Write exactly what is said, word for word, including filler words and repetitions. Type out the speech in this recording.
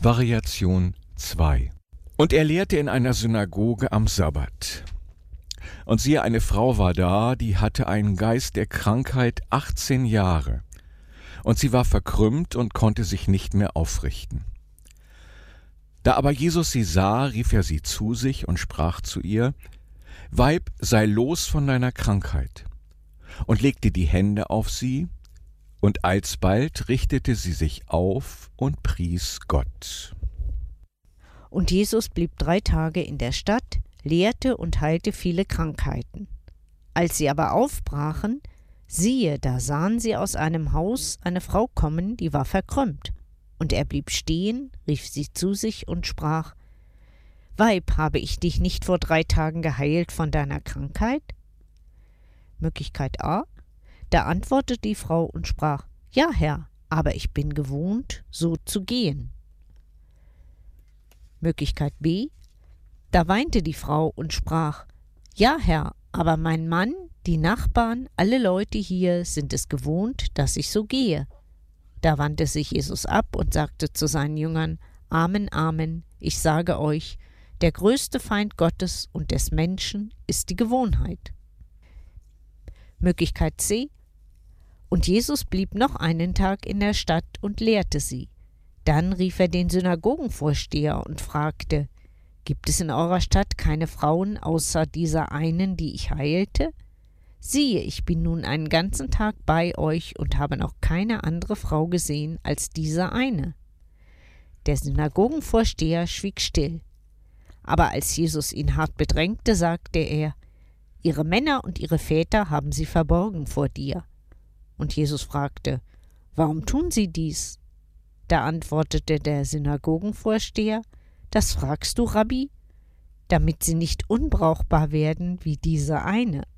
Variation zwei. Und er lehrte in einer Synagoge am Sabbat. Und siehe, eine Frau war da, die hatte einen Geist der Krankheit achtzehn Jahre. Und sie war verkrümmt und konnte sich nicht mehr aufrichten. Da aber Jesus sie sah, rief er sie zu sich und sprach zu ihr: Weib, sei los von deiner Krankheit. Und legte die Hände auf sie, und alsbald richtete sie sich auf und pries Gott. Und Jesus blieb drei Tage in der Stadt, lehrte und heilte viele Krankheiten. Als sie aber aufbrachen, siehe, da sahen sie aus einem Haus eine Frau kommen, die war verkrümmt. Und er blieb stehen, rief sie zu sich und sprach: Weib, habe ich dich nicht vor drei Tagen geheilt von deiner Krankheit? Möglichkeit A. Da antwortete die Frau und sprach: Ja, Herr, aber ich bin gewohnt, so zu gehen. Möglichkeit B. Da weinte die Frau und sprach: Ja, Herr, aber mein Mann, die Nachbarn, alle Leute hier sind es gewohnt, dass ich so gehe. Da wandte sich Jesus ab und sagte zu seinen Jüngern: Amen, Amen, ich sage euch, der größte Feind Gottes und des Menschen ist die Gewohnheit. Möglichkeit C. Und Jesus blieb noch einen Tag in der Stadt und lehrte sie. Dann rief er den Synagogenvorsteher und fragte: Gibt es in eurer Stadt keine Frauen außer dieser einen, die ich heilte? Siehe, ich bin nun einen ganzen Tag bei euch und habe noch keine andere Frau gesehen als diese eine. Der Synagogenvorsteher schwieg still. Aber als Jesus ihn hart bedrängte, sagte er: Ihre Männer und ihre Väter haben sie verborgen vor dir. Und Jesus fragte: Warum tun sie dies? Da antwortete der Synagogenvorsteher: Das fragst du, Rabbi? Damit sie nicht unbrauchbar werden wie diese eine.